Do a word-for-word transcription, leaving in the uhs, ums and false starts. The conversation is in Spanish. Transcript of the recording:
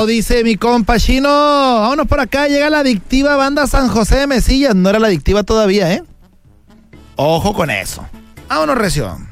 dice mi compa Chino. Vámonos por acá, llega la adictiva banda San José de Mesillas. No era la adictiva todavía, ¿eh? Ojo con eso. Vámonos, recio.